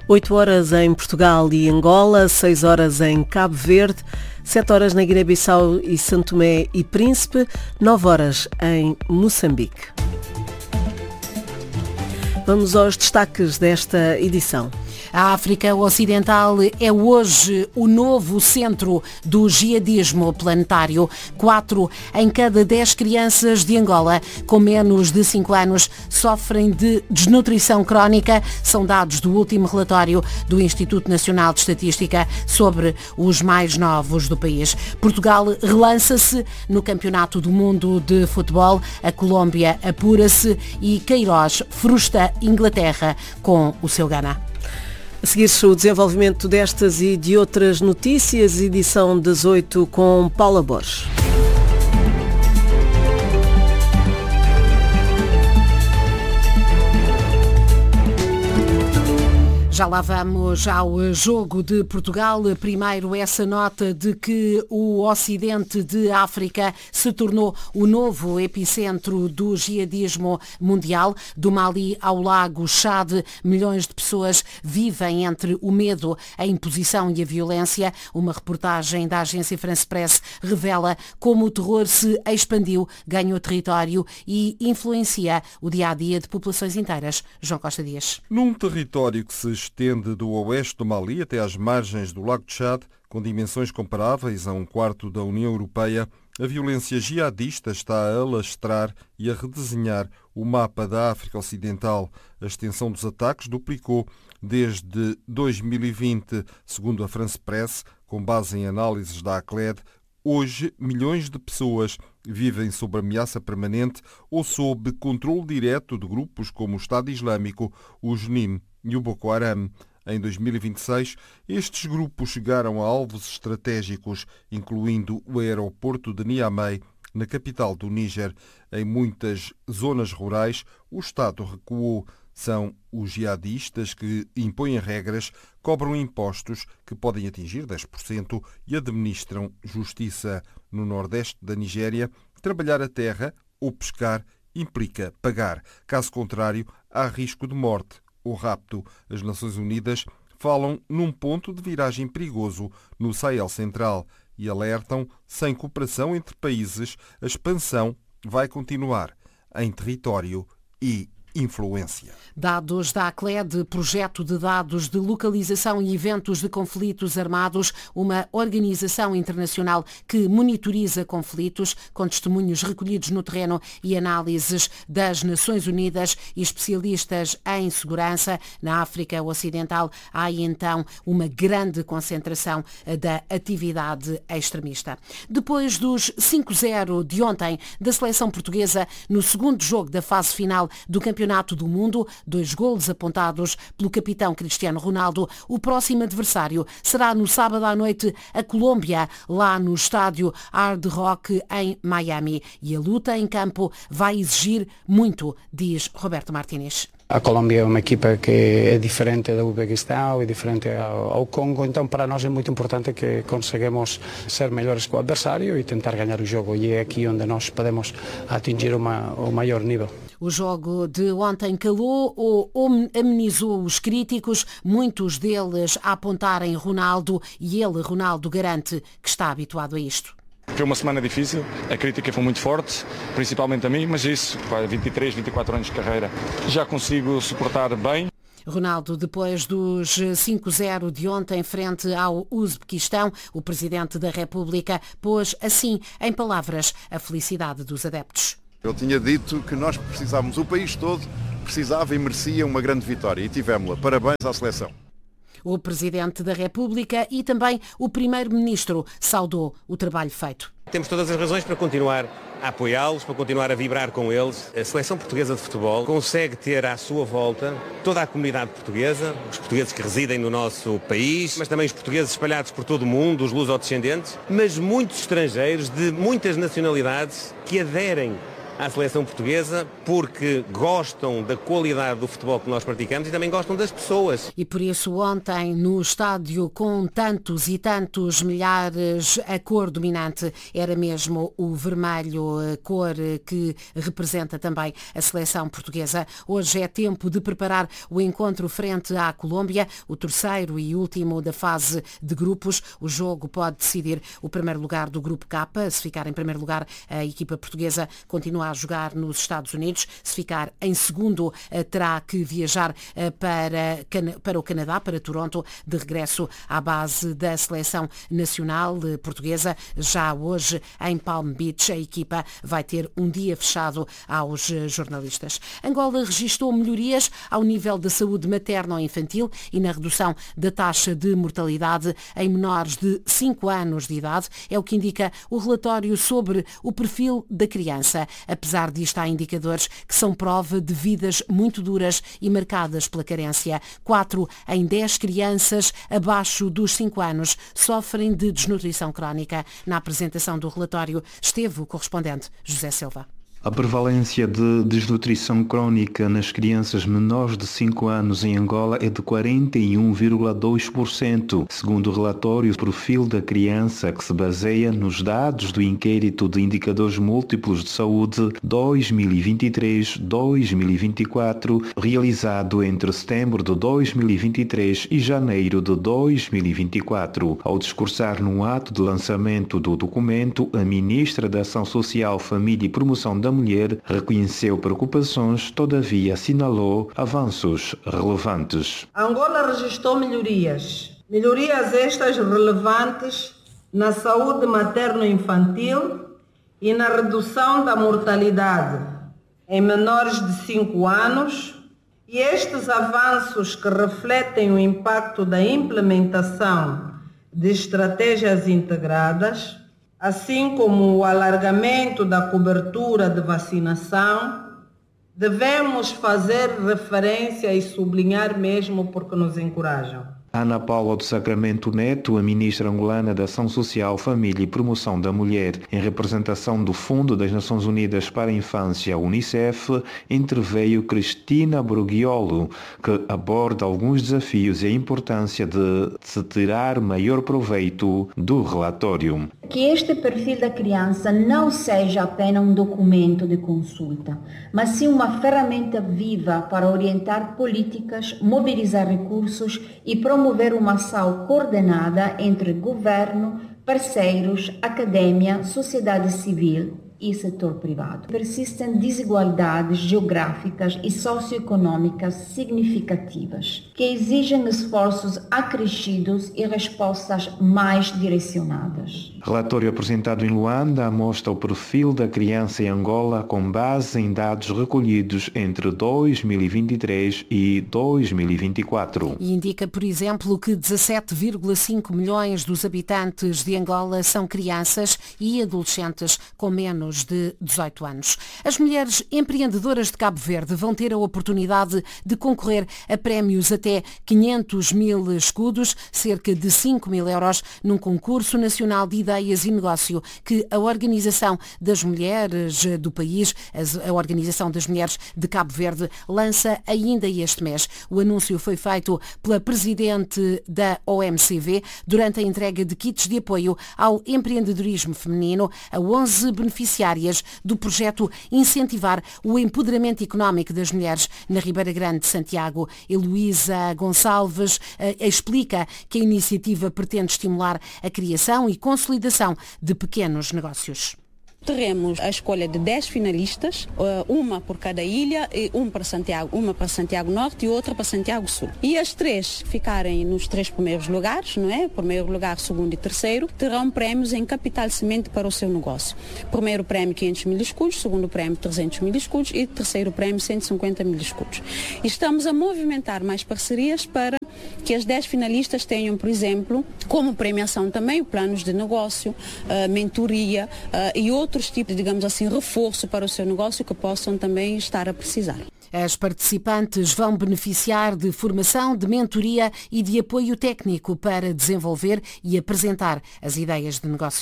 8 horas em Portugal e Angola, 6 horas em Cabo Verde, 7 horas na Guiné-Bissau e São Tomé e Príncipe, 9 horas em Moçambique. Vamos aos destaques desta edição. A África Ocidental é hoje o novo centro do jihadismo planetário. 4 em cada 10 crianças de Angola com menos de 5 anos sofrem de desnutrição crónica. São dados do último relatório do Instituto Nacional de Estatística sobre os mais novos do país. Portugal relança-se no Campeonato do Mundo de Futebol. A Colômbia apura-se e Queiroz frustra Inglaterra com o seu Ghana. A seguir-se o desenvolvimento destas e de outras notícias, edição 18 com Paula Borges. Já lá vamos ao jogo de Portugal. Primeiro, essa nota de que o Ocidente de África se tornou o novo epicentro do jihadismo mundial. Do Mali ao Lago Chad, milhões de pessoas vivem entre o medo, a imposição e a violência. Uma reportagem da agência France Press revela como o terror se expandiu, ganhou território e influencia o dia-a-dia de populações inteiras. João Costa Dias. Num território que se estende do oeste do Mali até às margens do Lago Chad, com dimensões comparáveis a um quarto da União Europeia, a violência jihadista está a alastrar e a redesenhar o mapa da África Ocidental. A extensão dos ataques duplicou desde 2020, segundo a France Press, com base em análises da ACLED. Hoje, milhões de pessoas vivem sob ameaça permanente ou sob controle direto de grupos como o Estado Islâmico, o Jenim e o Boko Haram. Em 2026, estes grupos chegaram a alvos estratégicos, incluindo o aeroporto de Niamey, na capital do Níger. Em muitas zonas rurais, o Estado recuou. São os jihadistas que impõem regras, cobram impostos que podem atingir 10% e administram justiça. No nordeste da Nigéria, trabalhar a terra ou pescar implica pagar. Caso contrário, há risco de morte ou rapto. As Nações Unidas falam num ponto de viragem perigoso no Sahel Central e alertam, sem cooperação entre países, a expansão vai continuar em território e influência. Dados da ACLED, projeto de dados de localização e eventos de conflitos armados, uma organização internacional que monitoriza conflitos, com testemunhos recolhidos no terreno e análises das Nações Unidas e especialistas em segurança. Na África Ocidental há então uma grande concentração da atividade extremista. Depois dos 5-0 de ontem da seleção portuguesa no segundo jogo da fase final do Campeonato do Mundo, 2 golos apontados pelo capitão Cristiano Ronaldo. O próximo adversário será no sábado à noite a Colômbia, lá no estádio Hard Rock em Miami. E a luta em campo vai exigir muito, diz Roberto Martínez. A Colômbia é uma equipa que é diferente do Uzbequistão, é diferente ao Congo, então para nós é muito importante que conseguimos ser melhores que o adversário e tentar ganhar o jogo, e é aqui onde nós podemos atingir o maior nível. O jogo de ontem calou ou amenizou os críticos, muitos deles a apontarem Ronaldo, e ele, Ronaldo, garante que está habituado a isto. Foi uma semana difícil, a crítica foi muito forte, principalmente a mim, mas isso, 23, 24 anos de carreira, já consigo suportar bem. Ronaldo, depois dos 5-0 de ontem frente ao Uzbequistão, o Presidente da República pôs assim em palavras a felicidade dos adeptos. Ele tinha dito que nós precisávamos, o país todo precisava e merecia uma grande vitória e tivemos-la. Parabéns à seleção. O Presidente da República e também o Primeiro-Ministro saudou o trabalho feito. Temos todas as razões para continuar a apoiá-los, para continuar a vibrar com eles. A seleção portuguesa de futebol consegue ter à sua volta toda a comunidade portuguesa, os portugueses que residem no nosso país, mas também os portugueses espalhados por todo o mundo, os lusodescendentes, mas muitos estrangeiros de muitas nacionalidades que aderem à seleção portuguesa porque gostam da qualidade do futebol que nós praticamos e também gostam das pessoas. E por isso ontem no estádio com tantos e tantos milhares, a cor dominante era mesmo o vermelho, cor que representa também a seleção portuguesa. Hoje é tempo de preparar o encontro frente à Colômbia, o terceiro e último da fase de grupos. O jogo pode decidir o primeiro lugar do grupo K. Se ficar em primeiro lugar, a equipa portuguesa continua a jogar nos Estados Unidos. Se ficar em segundo, terá que viajar para o Canadá, para Toronto, de regresso à base da seleção nacional portuguesa. Já hoje, em Palm Beach, a equipa vai ter um dia fechado aos jornalistas. Angola registrou melhorias ao nível da saúde materno-infantil e na redução da taxa de mortalidade em menores de 5 anos de idade. É o que indica o relatório sobre o perfil da criança. Apesar disto, há indicadores que são prova de vidas muito duras e marcadas pela carência. 4 em 10 crianças abaixo dos 5 anos sofrem de desnutrição crónica. Na apresentação do relatório esteve o correspondente José Silva. A prevalência de desnutrição crônica nas crianças menores de 5 anos em Angola é de 41,2%, segundo o relatório Perfil da Criança, que se baseia nos dados do Inquérito de Indicadores Múltiplos de Saúde 2023-2024, realizado entre setembro de 2023 e janeiro de 2024. Ao discursar no ato de lançamento do documento, a Ministra da Ação Social, Família e Promoção da Mulher reconheceu preocupações, todavia assinalou avanços relevantes. Angola registrou melhorias estas relevantes na saúde materno-infantil e na redução da mortalidade em menores de 5 anos, e estes avanços que refletem o impacto da implementação de estratégias integradas, assim como o alargamento da cobertura de vacinação, devemos fazer referência e sublinhar mesmo porque nos encorajam. Ana Paula do Sacramento Neto, a ministra angolana da Ação Social, Família e Promoção da Mulher, em representação do Fundo das Nações Unidas para a Infância, UNICEF, interveio Cristina Bruguiolo, que aborda alguns desafios e a importância de se tirar maior proveito do relatório. Que este perfil da criança não seja apenas um documento de consulta, mas sim uma ferramenta viva para orientar políticas, mobilizar recursos e promover uma ação coordenada entre governo, parceiros, academia, sociedade civil e setor privado. Persistem desigualdades geográficas e socioeconômicas significativas, que exigem esforços acrescidos e respostas mais direcionadas. Relatório apresentado em Luanda mostra o perfil da criança em Angola com base em dados recolhidos entre 2023 e 2024. E indica, por exemplo, que 17,5 milhões dos habitantes de Angola são crianças e adolescentes com menos de 18 anos. As mulheres empreendedoras de Cabo Verde vão ter a oportunidade de concorrer a prémios até 500 mil escudos, cerca de 5 mil euros, num concurso nacional de ideias e negócio que a Organização das Mulheres do país, a Organização das Mulheres de Cabo Verde, lança ainda este mês. O anúncio foi feito pela presidente da OMCV durante a entrega de kits de apoio ao empreendedorismo feminino a 11 beneficiárias do projeto Incentivar o Empoderamento Económico das Mulheres na Ribeira Grande de Santiago. Heloísa Gonçalves explica que a iniciativa pretende estimular a criação e consolidação de pequenos negócios. Teremos a escolha de 10 finalistas, uma por cada ilha, uma para Santiago Norte e outra para Santiago Sul. E as 3 ficarem nos 3 primeiros lugares, não é? Primeiro lugar, segundo e terceiro, terão prémios em capital semente para o seu negócio. Primeiro prémio 500 mil escudos, segundo prémio 300 mil escudos e terceiro prémio 150 mil escudos. E estamos a movimentar mais parcerias para que as 10 finalistas tenham, por exemplo, como premiação também planos de negócio, mentoria e outros tipos, digamos assim, reforço para o seu negócio que possam também estar a precisar. As participantes vão beneficiar de formação, de mentoria e de apoio técnico para desenvolver e apresentar as ideias de negócio.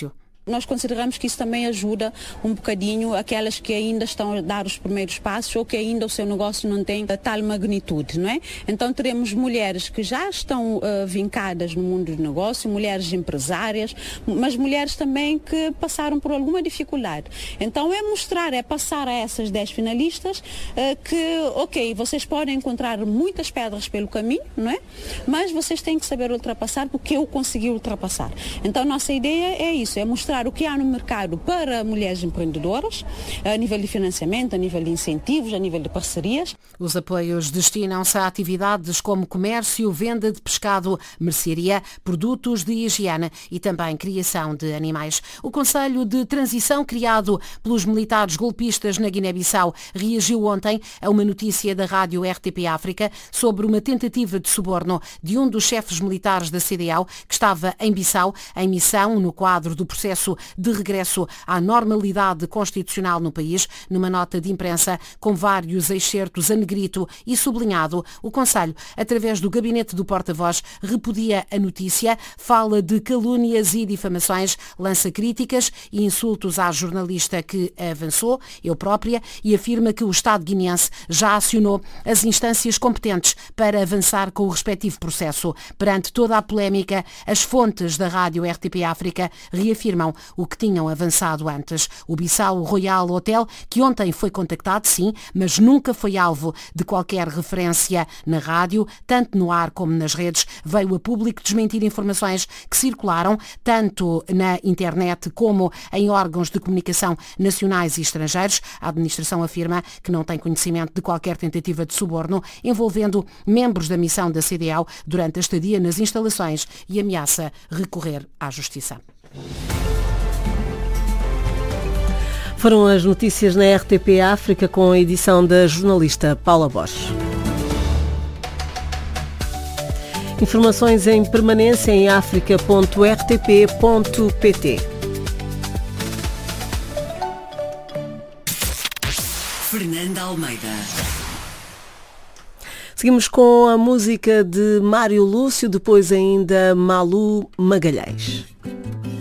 Nós consideramos que isso também ajuda um bocadinho aquelas que ainda estão a dar os primeiros passos ou que ainda o seu negócio não tem tal magnitude, não é? Então teremos mulheres que já estão vincadas no mundo do negócio, mulheres empresárias, mas mulheres também que passaram por alguma dificuldade. Então é passar a essas 10 finalistas que, ok, vocês podem encontrar muitas pedras pelo caminho, não é? Mas vocês têm que saber ultrapassar porque eu consegui ultrapassar. Então nossa ideia é isso, é mostrar o que há no mercado para mulheres empreendedoras, a nível de financiamento, a nível de incentivos, a nível de parcerias. Os apoios destinam-se a atividades como comércio, venda de pescado, mercearia, produtos de higiene e também criação de animais. O Conselho de Transição, criado pelos militares golpistas na Guiné-Bissau, reagiu ontem a uma notícia da rádio RTP África sobre uma tentativa de suborno de um dos chefes militares da CDAO que estava em Bissau, em missão no quadro do processo de regresso à normalidade constitucional no país. Numa nota de imprensa com vários excertos a negrito e sublinhado, o Conselho, através do gabinete do porta-voz, repudia a notícia, fala de calúnias e difamações, lança críticas e insultos à jornalista que avançou, eu própria, e afirma que o Estado guineense já acionou as instâncias competentes para avançar com o respectivo processo. Perante toda a polémica, as fontes da rádio RTP África reafirmam o que tinham avançado antes. O Bissau Royal Hotel, que ontem foi contactado, sim, mas nunca foi alvo de qualquer referência na rádio, tanto no ar como nas redes, veio a público desmentir informações que circularam tanto na internet como em órgãos de comunicação nacionais e estrangeiros. A administração afirma que não tem conhecimento de qualquer tentativa de suborno envolvendo membros da missão da CDAO durante a estadia nas instalações e ameaça recorrer à Justiça. Foram as notícias na RTP África com a edição da jornalista Paula Bosch. Informações em permanência em africa.rtp.pt. Fernanda Almeida. Seguimos com a música de Mário Lúcio, depois ainda Malu Magalhães.